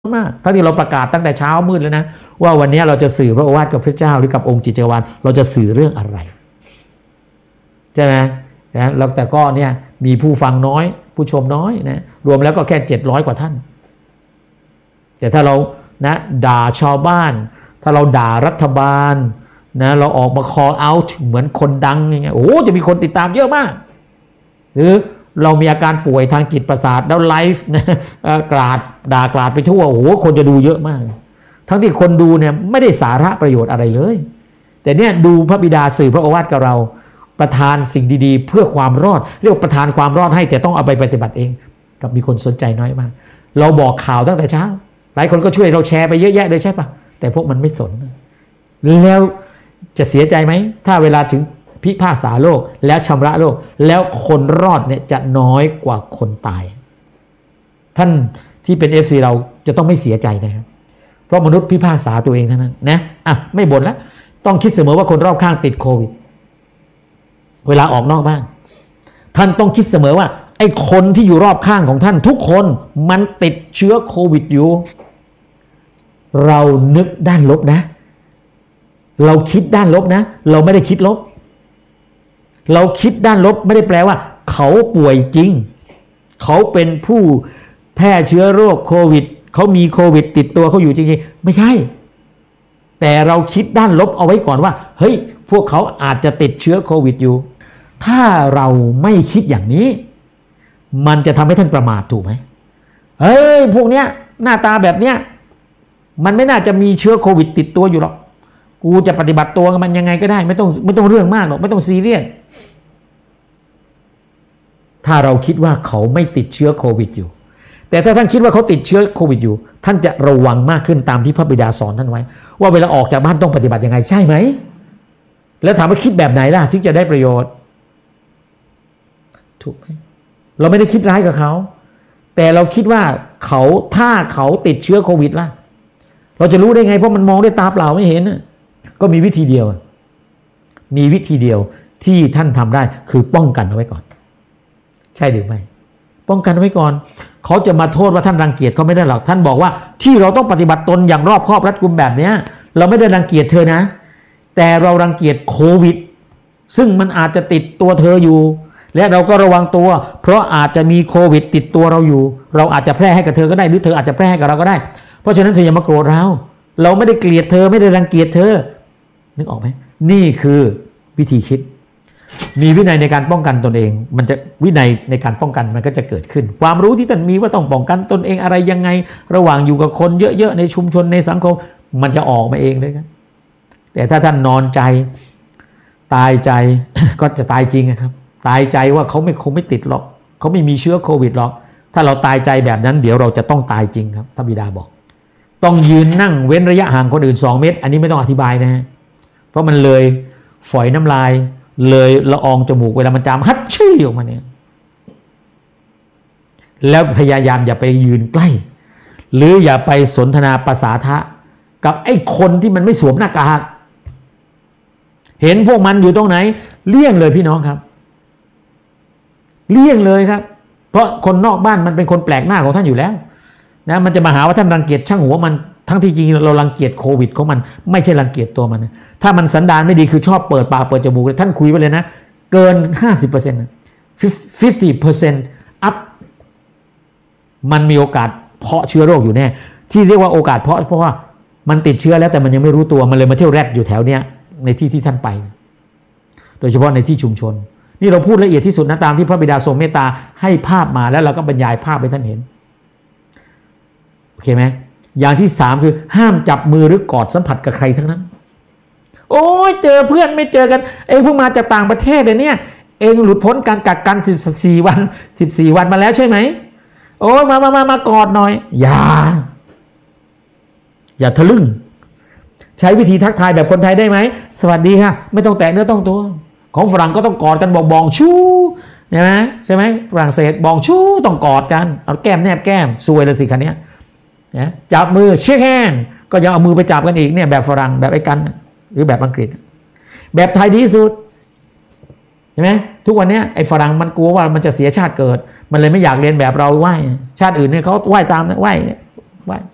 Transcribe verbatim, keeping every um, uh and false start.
มากทั้งที่เราประกาศตั้งแต่เช้ามืดแล้วนะว่าวันนี้เราจะสื่อพระโอวาทกับพระเจ้าหรือกับองค์จิตจักรวาลเราจะสื่อเรื่องอะไรใช่ไหมนะแล้วแต่ก็เนี่ยมีผู้ฟังน้อยผู้ชมน้อยนะรวมแล้วก็แค่เจ็ดร้อยกว่าท่านแต่ถ้าเรานะด่าชาวบ้านถ้าเราด่ารัฐบาลนะเราออกมา call out เหมือนคนดังอย่างเงี้ยโอ้จะมีคนติดตามเยอะมากหรือเรามีอาการป่วยทางจิตประสาทแล้วไลฟ์นะกราดด่ากราดไปทั่วโอ้โหคนจะดูเยอะมากทั้งที่คนดูเนี่ยไม่ได้สาระประโยชน์อะไรเลยแต่เนี่ยดูพระบิดาสื่อพระโอวาทกับเราประทานสิ่งดีๆเพื่อความรอดเรียกว่าประทานความรอดให้แต่ต้องเอาไปปฏิบัติเองกับมีคนสนใจน้อยมากเราบอกข่าวตั้งแต่เช้าหลายคนก็ช่วยเราแชร์ไปเยอะแยะเลยใช่ปะแต่พวกมันไม่สนแล้วจะเสียใจไหมถ้าเวลาถึงพิพากษาโลกแล้วชำระโลกแล้วคนรอดเนี่ยจะน้อยกว่าคนตายท่านที่เป็น เอฟ ซี เราจะต้องไม่เสียใจนะครับเพราะมนุษย์พิพากษาตัวเองเท่านั้นนะอ่ะไม่บ่นแล้วต้องคิดเสมอว่าคนรอบข้างติดโควิดเวลาออกนอกบ้านท่านต้องคิดเสมอว่าไอ้คนที่อยู่รอบข้างของท่านทุกคนมันติดเชื้อโควิดอยู่เรานึกด้านลบนะเราคิดด้านลบนะเราไม่ได้คิดลบเราคิดด้านลบไม่ได้แปลว่าเขาป่วยจริงเขาเป็นผู้แพร่เชื้อโรคโควิดเขามีโควิดติดตัวเขาอยู่จริงๆไม่ใช่แต่เราคิดด้านลบเอาไว้ก่อนว่าเฮ้ยพวกเขาอาจจะติดเชื้อโควิดอยู่ถ้าเราไม่คิดอย่างนี้มันจะทำให้ท่านประมาทถูกไหมเฮ้ยพวกเนี้ยหน้าตาแบบเนี้ยมันไม่น่าจะมีเชื้อโควิดติดตัวอยู่หรอกกูจะปฏิบัติตัวกับมันยังไงก็ได้ไม่ต้องไม่ต้องเรื่องมากหรอกไม่ต้องซีเรียสถ้าเราคิดว่าเขาไม่ติดเชื้อโควิดอยู่แต่ถ้าท่านคิดว่าเขาติดเชื้อโควิดอยู่ท่านจะระวังมากขึ้นตามที่พระบิดาสอนท่านไว้ว่าเวลาออกจากบ้านต้องปฏิบัติยังไงใช่ไหมแล้วถามว่าคิดแบบไหนล่ะถึงจะได้ประโยชน์ถูกไหมเราไม่ได้คิดร้ายกับเขาแต่เราคิดว่าเขาถ้าเขาติดเชื้อโควิดล่ะเราจะรู้ได้ไงเพราะมันมองด้วยตาเปล่าไม่เห็นก็มีวิธีเดียวมีวิธีเดียวที่ท่านทำได้คือป้องกันเอาไว้ก่อนใช่หรือไม่ป้องกันเอาไว้ก่อนเขาจะมาโทษว่าท่านรังเกียจเขาไม่ได้หรอกท่านบอกว่าที่เราต้องปฏิบัติตนอย่างรอบคอบรัดกุมแบบนี้เราไม่ได้รังเกียจเธอนะแต่เรารังเกียจโควิดซึ่งมันอาจจะติดตัวเธออยู่และเราก็ระวังตัวเพราะอาจจะมีโควิดติดตัวเราอยู่เราอาจจะแพร่ให้กับเธอก็ได้หรือเธออาจจะแพร่ให้กับเราก็ได้เพราะฉะนั้นเธออย่ามาโกรธเราเราไม่ได้เกลียดเธอไม่ได้รังเกียจเธอนึกออกไหมนี่คือวิธีคิดมีวินัยในการป้องกันตนเองมันจะวินัยในการป้องกันมันก็จะเกิดขึ้นความรู้ที่ท่านมีว่าต้องป้องกันตนเองอะไรยังไงระหว่างอยู่กับคนเยอะๆในชุมชนในสังคมมันจะออกมาเองเลยครับแต่ถ้าท่านนอนใจตายใจ ก็จะตายจริงครับตายใจว่าเขาไม่คงไม่ติดหรอกเขาไม่มีเชื้อโควิดหรอกถ้าเราตายใจแบบนั้นเดี๋ยวเราจะต้องตายจริงครับพระบิดาบอกต้องยืนนั่งเว้นระยะห่างคนอื่นสองเมตรอันนี้ไม่ต้องอธิบายนะฮะเพราะมันเลยฝอยน้ำลายเลยละอองจมูกเวลามันจามฮัดชี่ออกมาเนี่ยแล้วพยายามอย่าไปยืนใกล้หรืออย่าไปสนทนาภาษาทะกับไอ้คนที่มันไม่สวมหน้ากากเห็นพวกมันอยู่ตรงไหนเลี่ยงเลยพี่น้องครับเลี่ยงเลยครับเพราะคนนอกบ้านมันเป็นคนแปลกหน้าของท่านอยู่แล้วนะมันจะมาหาว่าท่านรังเกียจช่างหัวมันทั้งที่จริงเรารังเกียจโควิดของมันไม่ใช่รังเกียจตัวมันถ้ามันสันดานไม่ดีคือชอบเปิดปากเปิดจมูกท่านคุยไปเลยนะเกิน ห้าสิบเปอร์เซ็นต์ ห้าสิบเปอร์เซ็นต์ อัพมันมีโอกาสเพาะเชื้อโรคอยู่แน่ที่เรียกว่าโอกาสเพาะเพราะว่ามันติดเชื้อแล้วแต่มันยังไม่รู้ตัวมันเลยมาเที่ยวแรดอยู่แถวเนี้ยในที่ที่ท่านไปโดยเฉพาะในที่ชุมชนนี่เราพูดละเอียดที่สุดนะตามที่พระบิดาทรงเมตตาให้ภาพมาแล้วเราก็บรรยายภาพให้ท่านเห็นโอเคไหมอย่างที่สามคือห้ามจับมือหรือกอดสัมผัสกับใครทั้งนั้นโอ้ยเจอเพื่อนไม่เจอกันเองเพิ่งมาจากต่างประเทศเลยเนี่ยเองหลุดพ้นการกักกันสิบสี่วันสิบสี่วันมาแล้วใช่ไหมโอ้ยมามามามากอดหน่อยอย่าอย่าทะลึ่งใช้วิธีทักทายแบบคนไทยได้ไหมสวัสดีค่ะไม่ต้องแตะเนื้อต้องตัวของฝรั่งก็ต้องกอดกันบอกบองชู้ใช่ไหมใช่ไหมฝรั่งเศสบองชู้ต้องกอดกันเอาแก้มแนบแก้มซวยเลยสิคันนี้นะจับมือเช็คแฮนด์ก็ยังเอามือไปจับกันอีกเนี่ยแบบฝรั่งแบบไอ้กันหรือแบบอังกฤษแบบไทยดีสุดใช่ไหมทุกวันนี้ไอ้ฝรั่งมันกลัวว่ามันจะเสียชาติเกิดมันเลยไม่อยากเรียนแบบเราไหว้ชาติอื่นเนี่ยเขาไหว้ตามนะไหว้ไหว้